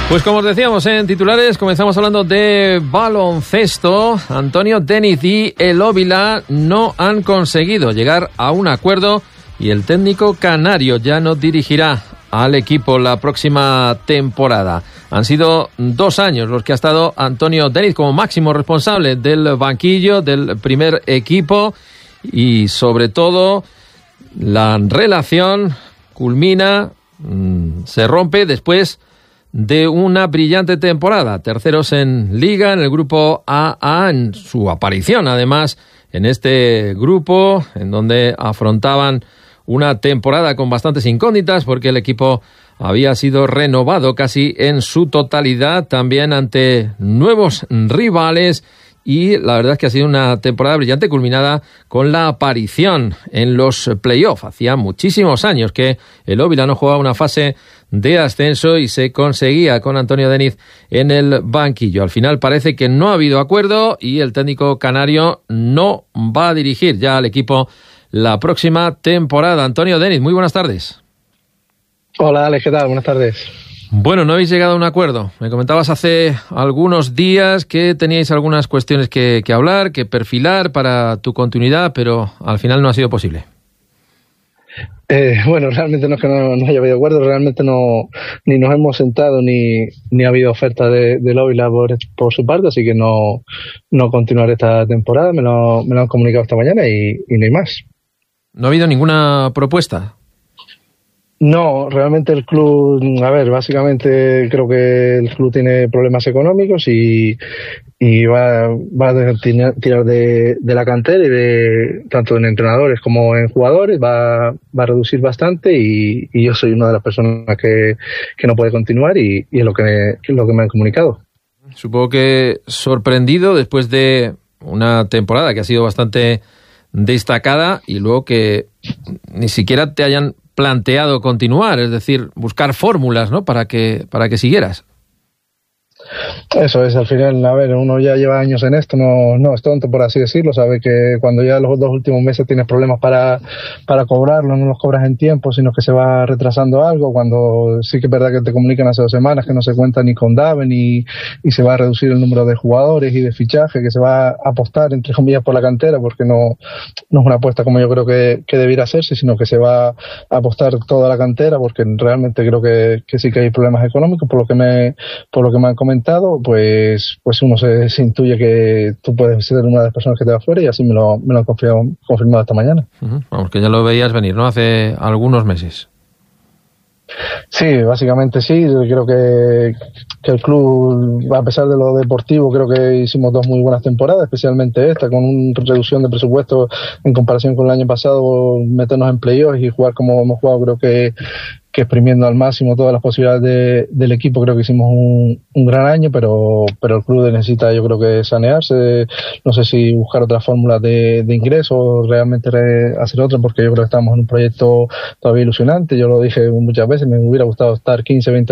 Pues como os decíamos en titulares, comenzamos hablando de baloncesto. Antonio Deniz y el Óvila no han conseguido llegar a un acuerdo y el técnico canario ya no dirigirá al equipo la próxima temporada. Han sido 2 años los que ha estado Antonio Deniz como máximo responsable del banquillo del primer equipo y sobre todo la relación culmina, se rompe después de una brillante temporada. Terceros en Liga, en el grupo AA, en su aparición además en este grupo, en donde afrontaban una temporada con bastantes incógnitas porque el equipo había sido renovado casi en su totalidad, también ante nuevos rivales, y la verdad es que ha sido una temporada brillante culminada con la aparición en los playoffs. Hacía muchísimos años que el Óvila no jugaba una fase de ascenso y se conseguía con Antonio Deniz en el banquillo. Al final parece que no ha habido acuerdo y el técnico canario no va a dirigir ya al equipo la próxima temporada. Antonio Deniz, muy buenas tardes. Hola Alex, ¿qué tal? Buenas tardes. Bueno, no habéis llegado a un acuerdo. Me comentabas hace algunos días que teníais algunas cuestiones que hablar, que perfilar para tu continuidad, pero al final no ha sido posible. Bueno, realmente no es que no haya habido acuerdo, realmente ni nos hemos sentado ni ha habido oferta del Óvila por su parte, así que no continuaré esta temporada. Me lo han comunicado esta mañana y no hay más. ¿No ha habido ninguna propuesta? No, realmente el club, básicamente creo que el club tiene problemas económicos y va a tirar de la cantera y de tanto en entrenadores como en jugadores, va a reducir bastante y yo soy una de las personas que no puede continuar y es lo que me han comunicado. Supongo que sorprendido después de una temporada que ha sido bastante destacada y luego que ni siquiera te hayan planteado continuar, es decir, buscar fórmulas, ¿no? para que siguieras. Eso es, al final, uno ya lleva años en esto, no es tonto por así decirlo, sabe que cuando ya los 2 últimos meses tienes problemas para cobrarlo, no los cobras en tiempo, sino que se va retrasando algo, cuando sí que es verdad que te comunican hace 2 semanas que no se cuenta ni con Daven y se va a reducir el número de jugadores y de fichaje, que se va a apostar, entre comillas, por la cantera, porque no es una apuesta como yo creo que debiera hacerse, sino que se va a apostar toda la cantera, porque realmente creo que sí que hay problemas económicos, por lo que me han comentado, pues uno se intuye que tú puedes ser una de las personas que te va fuera y así me lo han confirmado esta mañana. Vamos, que ya lo veías venir, ¿no? Hace algunos meses. Sí, básicamente sí. Yo creo que el club, a pesar de lo deportivo, creo que hicimos 2 muy buenas temporadas, especialmente esta, con una reducción de presupuesto en comparación con el año pasado, meternos en playoffs y jugar como hemos jugado, creo que exprimiendo al máximo todas las posibilidades del equipo. Creo que hicimos un gran año, pero el club necesita, yo creo que sanearse, no sé si buscar otra fórmula de ingreso o realmente hacer otra, porque yo creo que estamos en un proyecto todavía ilusionante. Yo lo dije muchas veces, me hubiera gustado estar 15, 20